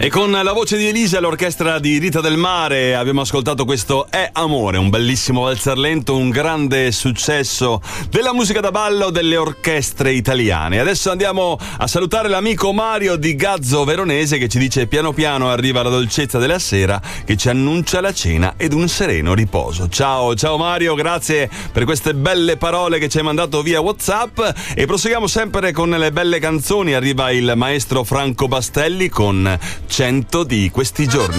E con la voce di Elisa e l'orchestra di Rita Del Mare abbiamo ascoltato questo È Amore, un bellissimo valzer lento, un grande successo della musica da ballo delle orchestre italiane. Adesso andiamo a salutare l'amico Mario di Gazzo Veronese che ci dice: piano piano arriva la dolcezza della sera che ci annuncia la cena ed un sereno riposo. Ciao Mario, grazie per queste belle parole che ci hai mandato via WhatsApp e proseguiamo sempre con le belle canzoni. Arriva il maestro Franco Bastelli con 100 di questi giorni.